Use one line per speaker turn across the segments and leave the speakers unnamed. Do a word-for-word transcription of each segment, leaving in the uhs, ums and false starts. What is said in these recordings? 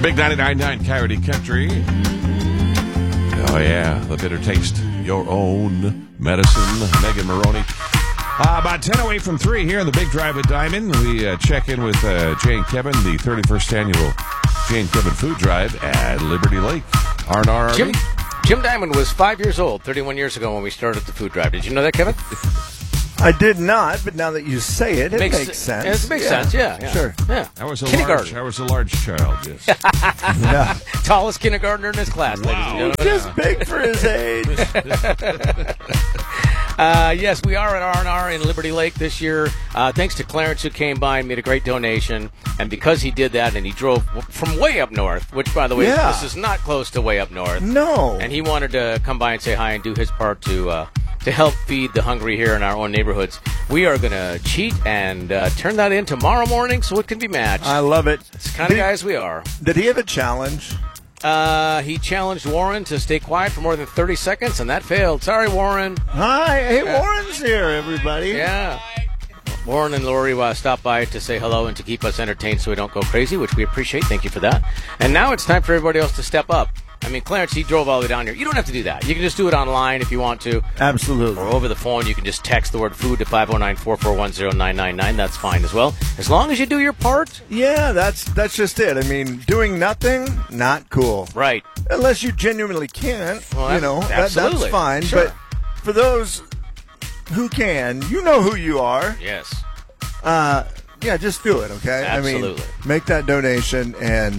Big ninety-nine point nine Coyote Country. Oh, yeah. The bitter taste. Your own medicine. Megan Maroney. Uh, about ten away from three here in the Big Drive with Diamond. We uh, check in with uh, Jay and Kevin, the thirty-first annual Jay and Kevin Food Drive at Liberty Lake. R and R.
Jim, Jim Diamond was five years old, thirty-one years ago when we started the food drive. Did you know that, Kevin?
I did not, but now that you say it, it
makes,
makes sense.
It makes
yeah.
sense, yeah, yeah.
Sure.
Yeah.
I was a
Kindergarten.
large, I was a large child, yes.
Yeah.
Tallest kindergartner in his class,
Wow.
ladies and gentlemen.
Just big for his age.
Uh, yes, we are at R and R in Liberty Lake this year. Uh, thanks to Clarence, who came by and made a great donation. And because he did that and he drove from way up north, which, by the way,
Yeah.
this is not close to way up north.
No.
And he wanted to come by and say hi and do his part to uh, to help feed the hungry here in our own neighborhoods. We are going to cheat and uh, turn that in tomorrow morning so it can be matched.
I love it.
It's the kind of guys we are.
Did he have a challenge?
Uh, he challenged Warren to stay quiet for more than thirty seconds, and that failed. Sorry, Warren.
Hi. Hey,
Yeah.
Warren's here, everybody.
Yeah. Warren and Lori uh, stopped by to say hello and to keep us entertained so we don't go crazy, which we appreciate. Thank you for that. And now it's time for everybody else to step up. I mean, Clarence, he drove all the way down here. You don't have to do that. You can just do it online if you want to.
Absolutely.
Or over the phone, you can just text the word food to five oh nine, four four one, oh nine nine nine. That's fine as well. As long as you do your part.
Yeah, that's that's just it. I mean, doing nothing, not cool.
Right.
Unless you genuinely can't,
Well,
you know, that,
absolutely.
that's fine.
Sure.
But for those who can, you know who you are.
Yes.
Uh, yeah, just do it, okay?
Absolutely.
I mean, make that donation, and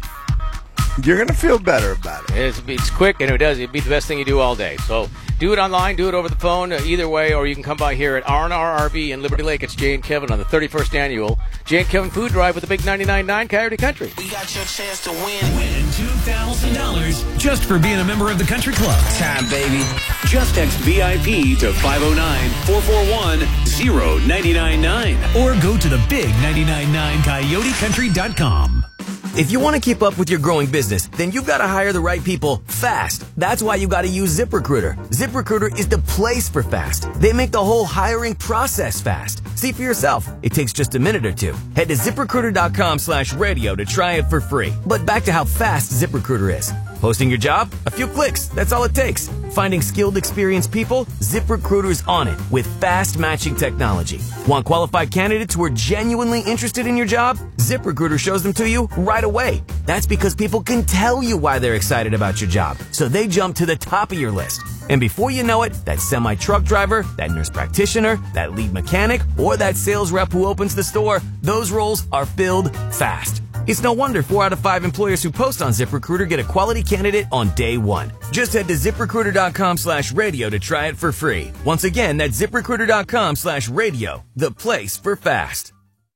you're going to feel better about it.
It's, it's quick, and it does. It'd be the best thing you do all day. So do it online, do it over the phone, uh, either way, or you can come by here at R and R R V in Liberty Lake. It's Jay and Kevin on the thirty-first annual Jay and Kevin Food Drive with the Big ninety-nine point nine Coyote Country.
We got your chance to win.
Win two thousand dollars just for being a member of the country club.
Time, baby.
Just text V I P to five oh nine, four four one, oh nine nine nine.
Or go to the big nine nine nine coyote country dot com.
If you want to keep up with your growing business, then you've got to hire the right people fast. That's why you got to use ZipRecruiter. ZipRecruiter is the place for fast. They make the whole hiring process fast. See for yourself. It takes just a minute or two. Head to ZipRecruiter.com slash radio to try it for free. But back to how fast ZipRecruiter is. Posting your job? A few clicks. That's all it takes. Finding skilled, experienced people? ZipRecruiter's on it with fast matching technology. Want qualified candidates who are genuinely interested in your job? ZipRecruiter shows them to you right away. That's because people can tell you why they're excited about your job, so they jump to the top of your list. And before you know it, that semi-truck driver, that nurse practitioner, that lead mechanic, or that sales rep who opens the store, those roles are filled fast. It's no wonder four out of five employers who post on ZipRecruiter get a quality candidate on day one. Just head to ZipRecruiter.com slash radio to try it for free. Once again, that's ZipRecruiter.com slash radio, the place for fast.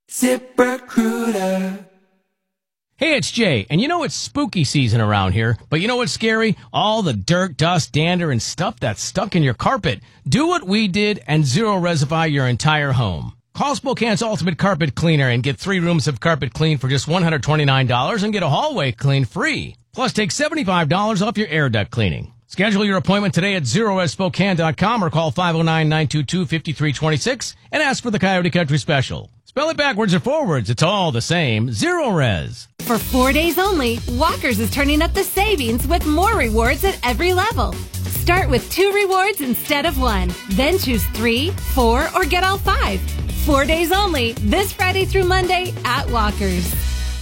ZipRecruiter.
Hey, it's Jay, and you know it's spooky season around here, but you know what's scary? All the dirt, dust, dander, and stuff that's stuck in your carpet. Do what we did and zero-reservify your entire home. Call Spokane's Ultimate Carpet Cleaner and get three rooms of carpet clean for just one hundred twenty-nine dollars and get a hallway clean free. Plus, take seventy-five dollars off your air duct cleaning. Schedule your appointment today at zero res spokane dot com or call five oh nine, nine two two, five three two six and ask for the Coyote Country Special. Spell it backwards or forwards, it's all the same. Zero Res.
For four days only, Walker's is turning up the savings with more rewards at every level. Start with two rewards instead of one. Then choose three, four, or get all five. Four days only, this Friday through Monday at Walker's.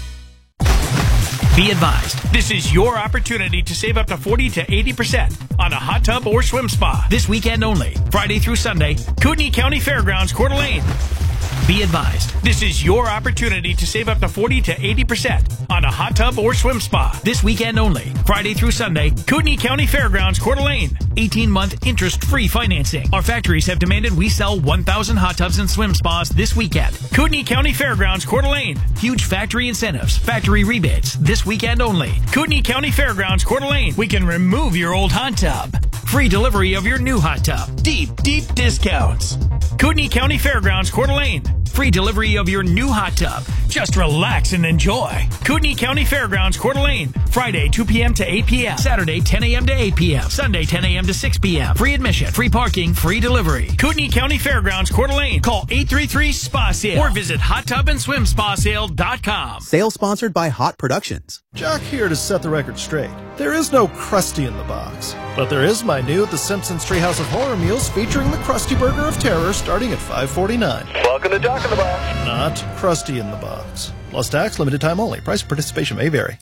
Be advised, this is your opportunity to save up to forty to eighty percent on a hot tub or swim spa this weekend only, Friday through Sunday, Kootenai County Fairgrounds, Coeur d'Alene. Be advised, this is your opportunity to save up to forty to eighty percent on a hot tub or swim spa this weekend only, Friday through Sunday, Kootenai County Fairgrounds, Coeur d'Alene. eighteen-month interest-free financing. Our factories have demanded we sell one thousand hot tubs and swim spas this weekend. Kootenai County Fairgrounds, Coeur d'Alene. Huge factory incentives, factory rebates this weekend only. Kootenai County Fairgrounds, Coeur d'Alene. We can remove your old hot tub. Free delivery of your new hot tub. Deep, deep discounts. Kootenai County Fairgrounds, Coeur d'Alene. Free delivery of your new hot tub. Just relax and enjoy. Kootenai County Fairgrounds, Coeur d'Alene. Friday, two p.m. to eight p.m. Saturday, ten a.m. to eight p.m. Sunday, ten a.m. to six p.m. Free admission, free parking, free delivery. Kootenai County Fairgrounds, Coeur d'Alene. Call eight three three, S P A sale or visit hot tub and swim spa sale dot com.
Sale sponsored by Hot Productions.
Jock here to set the record straight. There is no Krusty in the box, but there is my new The Simpsons Treehouse of Horror meals featuring the Krusty Burger of Terror starting at five forty-nine.
Welcome to Jock in the Box.
Not Krusty in the box. Plus tax, limited time only. Price of participation may vary.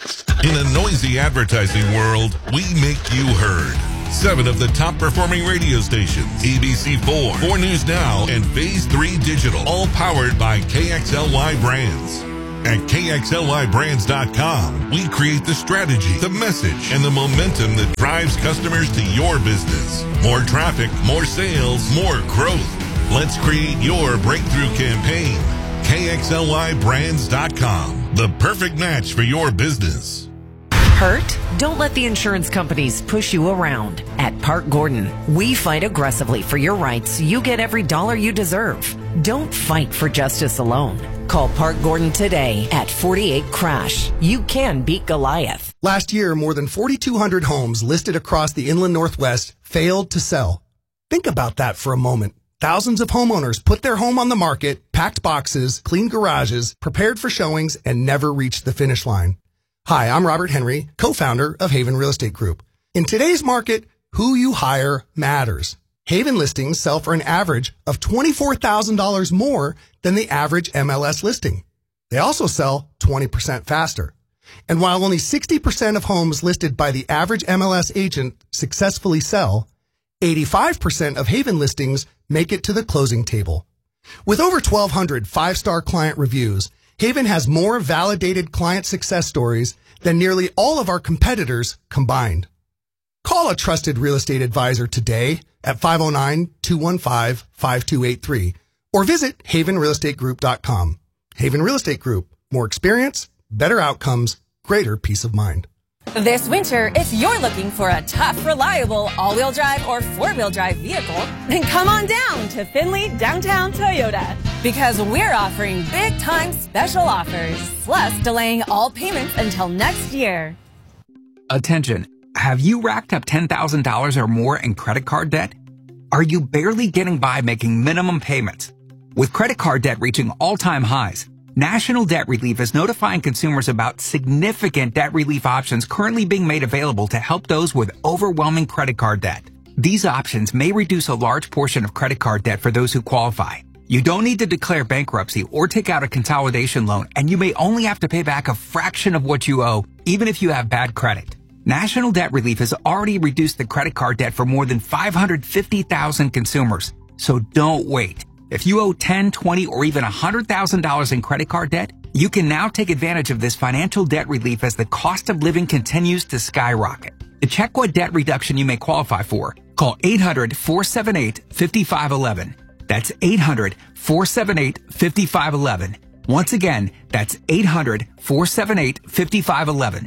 In a noisy advertising world, we make you heard. Seven of the top performing radio stations, A B C four, four News Now, and Phase three Digital, all powered by K X L Y Brands. At K X L Y brands dot com, we create the strategy, the message, and the momentum that drives customers to your business. More traffic, more sales, more growth. Let's create your breakthrough campaign. K X L Y brands dot com, the perfect match for your business.
Hurt? Don't let the insurance companies push you around. At Park Gordon, we fight aggressively for your rights so you get every dollar you deserve. Don't fight for justice alone. Call Park Gordon today at forty-eight crash. You can beat Goliath.
Last year, more than forty-two hundred homes listed across the Inland Northwest failed to sell. Think about that for a moment. Thousands of homeowners put their home on the market, packed boxes, cleaned garages, prepared for showings, and never reached the finish line. Hi, I'm Robert Henry, co-founder of Haven Real Estate Group. In today's market, who you hire matters. Haven listings sell for an average of twenty-four thousand dollars more than the average M L S listing. They also sell twenty percent faster. And while only sixty percent of homes listed by the average M L S agent successfully sell, eighty-five percent of Haven listings make it to the closing table. With over twelve hundred five-star client reviews, Haven has more validated client success stories than nearly all of our competitors combined. Call a trusted real estate advisor today at five oh nine, two one five, five two eight three or visit haven real estate group dot com. Haven Real Estate Group. More experience, better outcomes, greater peace of mind.
This winter, if you're looking for a tough, reliable all-wheel drive or four-wheel drive vehicle, then come on down to Findlay Downtown Toyota, because we're offering big-time special offers, plus delaying all payments until next year.
Attention. Have you racked up ten thousand dollars or more in credit card debt? Are you barely getting by making minimum payments? With credit card debt reaching all-time highs, National Debt Relief is notifying consumers about significant debt relief options currently being made available to help those with overwhelming credit card debt. These options may reduce a large portion of credit card debt for those who qualify. You don't need to declare bankruptcy or take out a consolidation loan, and you may only have to pay back a fraction of what you owe, even if you have bad credit. National Debt Relief has already reduced the credit card debt for more than five hundred fifty thousand consumers. So don't wait. If you owe ten, twenty, or even one hundred thousand dollars in credit card debt, you can now take advantage of this financial debt relief as the cost of living continues to skyrocket. To check what debt reduction you may qualify for, call eight hundred, four seven eight, five five one one. That's eight hundred, four seven eight, five five one one. Once again, that's eight hundred, four seven eight, five five one one.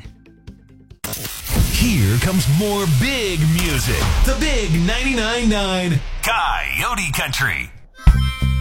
Here comes more big music. The big ninety-nine point nine Coyote Country.